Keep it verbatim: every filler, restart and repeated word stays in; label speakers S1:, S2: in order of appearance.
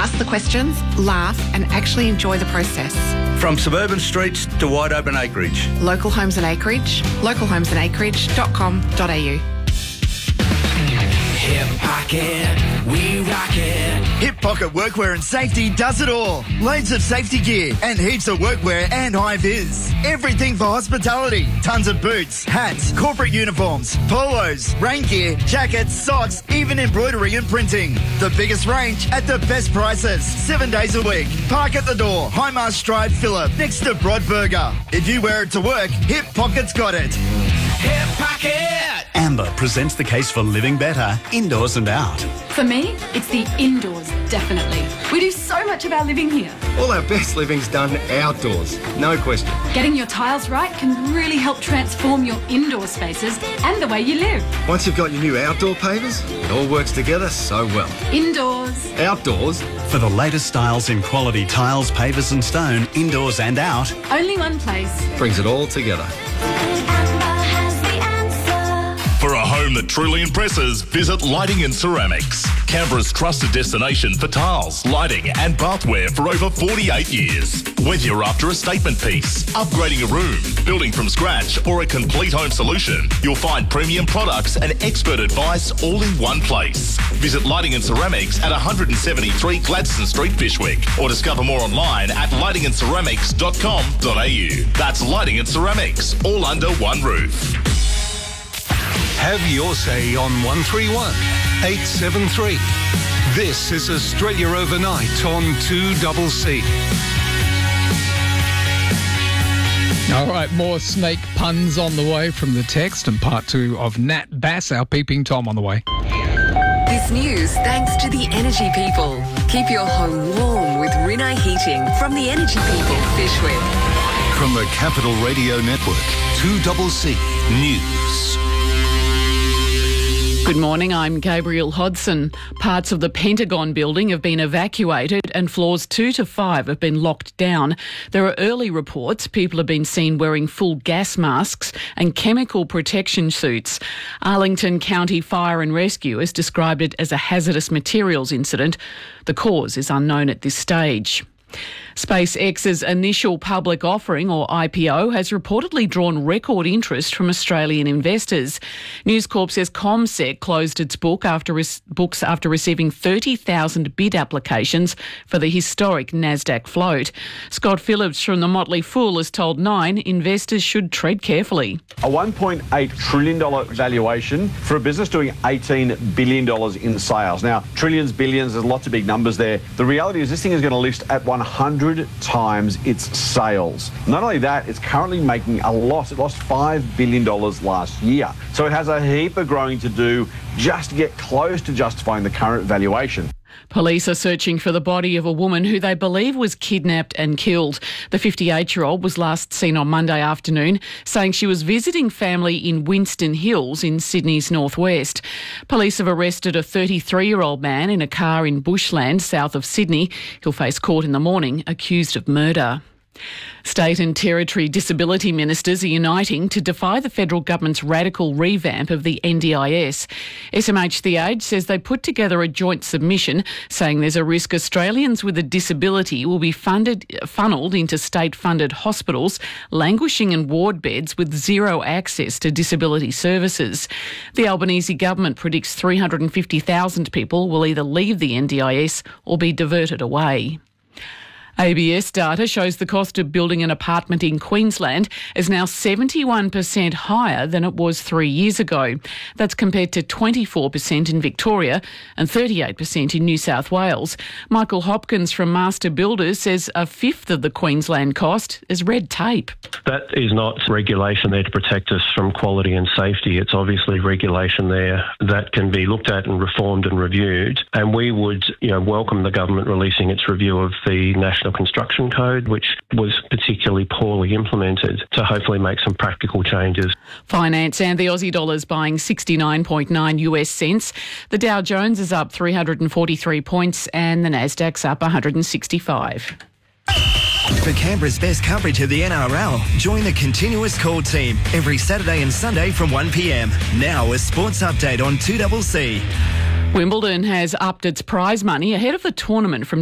S1: Ask the questions, laugh and actually enjoy the process.
S2: From suburban streets to wide open acreage.
S1: Local Homes and Acreage, local homes and acreage dot com dot a u.
S3: Hip Pocket, we rock it.
S4: Hip Pocket Workwear and Safety does it all. Loads of safety gear and heaps of workwear and high-vis. Everything for hospitality. Tons of boots, hats, corporate uniforms, polos, rain gear, jackets, socks, even embroidery and printing. The biggest range at the best prices. Seven days a week. Park at the door. Highmarsh Drive, Phillip, next to Broadburger. If you wear it to work, Hip Pocket's got it.
S3: Hip Pocket.
S5: Amber presents the case for living better, indoors and out.
S6: For me, it's the indoors, definitely. We do so much of our living here.
S7: All our best living's done outdoors, no question.
S6: Getting your tiles right can really help transform your indoor spaces and the way you live.
S7: Once you've got your new outdoor pavers, it all works together so well.
S6: Indoors.
S7: Outdoors.
S5: For the latest styles in quality tiles, pavers and stone, indoors and out.
S6: Only one place.
S7: Brings it all together.
S8: For a home that truly impresses, visit Lighting and Ceramics. Canberra's trusted destination for tiles, lighting and bathware for over forty-eight years. Whether you're after a statement piece, upgrading a room, building from scratch or a complete home solution, you'll find premium products and expert advice all in one place. Visit Lighting and Ceramics at one seventy-three Gladstone Street, Fyshwick, or discover more online at lighting and ceramics dot com dot a u. That's Lighting and Ceramics, all under one roof.
S9: Have your say on one three one, eight seven three. This is Australia Overnight on two C C.
S10: All right, more snake puns on the way from the text, and part two of Nat Bass, our peeping Tom, on the way.
S11: This news thanks to the Energy People. Keep your home warm with Rinnai Heating from the Energy People, Fyshwick.
S9: From the Capital Radio Network, two C C News.
S12: Good morning, I'm Gabriel Hodson. Parts of the Pentagon building have been evacuated and floors two to five have been locked down. There are early reports people have been seen wearing full gas masks and chemical protection suits. Arlington County Fire and Rescue has described it as a hazardous materials incident. The cause is unknown at this stage. SpaceX's initial public offering, or I P O, has reportedly drawn record interest from Australian investors. News Corp says CommSec closed its book after re- books after receiving thirty thousand bid applications for the historic Nasdaq float. Scott Phillips from the Motley Fool has told Nine investors should tread carefully.
S13: A one point eight trillion dollars valuation for a business doing eighteen billion dollars in sales. Now, trillions, billions, there's lots of big numbers there. The reality is this thing is going to list at one hundred times its sales. Not only that, it's currently making a loss. It lost five billion dollars last year. So it has a heap of growing to do just to get close to justifying the current valuation.
S12: Police are searching for the body of a woman who they believe was kidnapped and killed. The fifty-eight-year-old was last seen on Monday afternoon, saying she was visiting family in Winston Hills in Sydney's northwest. Police have arrested a thirty-three-year-old man in a car in Bushland, south of Sydney. He'll face court in the morning, accused of murder. State and Territory disability ministers are uniting to defy the federal government's radical revamp of the N D I S. S M H The Age says they put together a joint submission saying there's a risk Australians with a disability will be funded, funnelled into state-funded hospitals, languishing in ward beds with zero access to disability services. The Albanese government predicts three hundred fifty thousand people will either leave the N D I S or be diverted away. A B S data shows the cost of building an apartment in Queensland is now seventy-one percent higher than it was three years ago. That's compared to twenty-four percent in Victoria and thirty-eight percent in New South Wales. Michael Hopkins from Master Builders says a fifth of the Queensland cost is red tape.
S14: That is not regulation there to protect us from quality and safety. It's obviously regulation there that can be looked at and reformed and reviewed. And we would, you know, welcome the government releasing its review of the National Construction Code, which was particularly poorly implemented, to hopefully make some practical changes.
S12: Finance and the Aussie dollar's buying sixty-nine point nine US cents. The Dow Jones is up three hundred forty-three points and the Nasdaq's up one hundred sixty-five.
S4: For Canberra's best coverage of the N R L, join the Continuous Call team every Saturday and Sunday from one p m. Now a sports update on two C C.
S12: Wimbledon has upped its prize money ahead of the tournament from